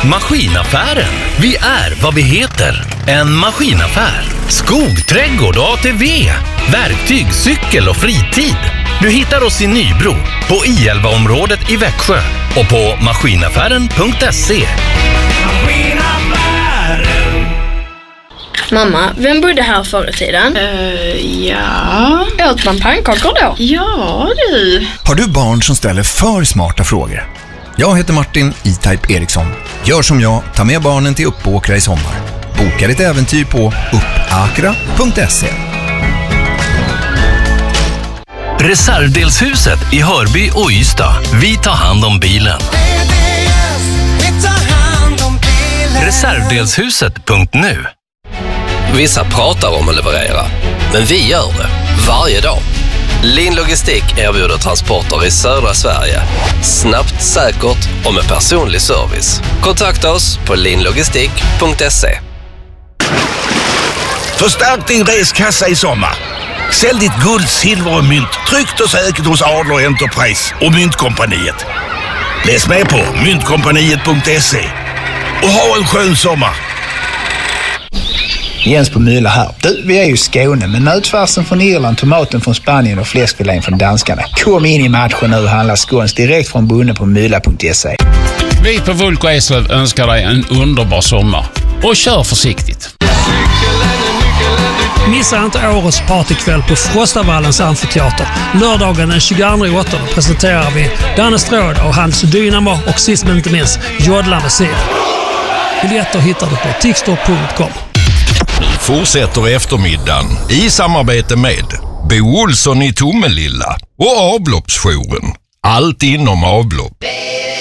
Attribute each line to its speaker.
Speaker 1: Maskinaffären. Vi är vad vi heter. En maskinaffär. Skog, trädgård och ATV. Verktyg, cykel och fritid. Du hittar oss i Nybro, på I11-området i Växjö och på maskinaffären.se.
Speaker 2: Mamma, vem bodde här förr i tiden?
Speaker 3: Ja.
Speaker 2: Åt man pannkakor då?
Speaker 3: Ja, du.
Speaker 4: Har du barn som ställer för smarta frågor? Jag heter Martin E-Type Eriksson. Gör som jag, ta med barnen till Uppåkra i sommar. Boka ditt äventyr på uppakra.se.
Speaker 1: Reservdelshuset i Hörby och Ystad. Vi tar hand om bilen. Reservdelshuset.nu.
Speaker 5: Vissa pratar om att leverera, men vi gör det varje dag. Lin Logistik erbjuder transporter i södra Sverige. Snabbt, säkert och med personlig service. Kontakta oss på linlogistik.se.
Speaker 6: Förstärk din reskassa i sommar. Sälj ditt guld, silver och mynt tryggt och säkert hos Adler Enterprise och Myntkompaniet. Läs med på myntkompaniet.se och ha en skön sommar.
Speaker 7: Jens på Mylla här. Du, vi är ju i Skåne, men nötfärsen från Irland, tomaten från Spanien och fläskfilén från danskarna. Kom in i matchen nu och handla skåns direkt från bonden på mylla.se.
Speaker 8: Vi på Vulko Eslöv önskar dig en underbar sommar. Och kör försiktigt.
Speaker 9: Missa inte årets partykväll på Frostavallens amfiteater. Lördagen den 22/8 presenterar vi Danne Stråd och hans Dynamo och sist men inte minst Jodla med Sid. Biljetter hittar du på tixter.com.
Speaker 10: Nu fortsätter eftermiddagen i samarbete med Bo Olsson i Tomelilla och avloppsjouren. Allt inom avlopp.